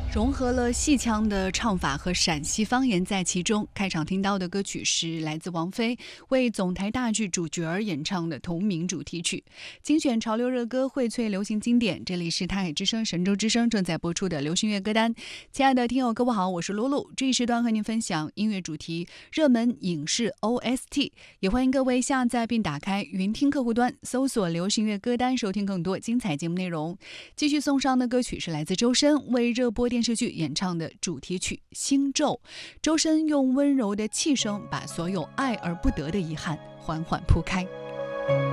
融合了戏腔的唱法和陕西方言在其中。开场听到的歌曲是来自王菲为总台大剧主角儿演唱的同名主题曲。精选潮流热歌，荟萃流行经典，这里是台海之声神州之声正在播出的流行乐歌单。亲爱的听友各位好，我是露露，这一时段和您分享音乐主题、热门影视 OST， 也欢迎各位下载并打开云听客户端，搜索流行乐歌单，收听更多精彩节目内容。继续送上的歌曲是来自周深为热播电视剧演唱的主题曲《星咒》。周深用温柔的气声把所有爱而不得的遗憾缓缓铺开。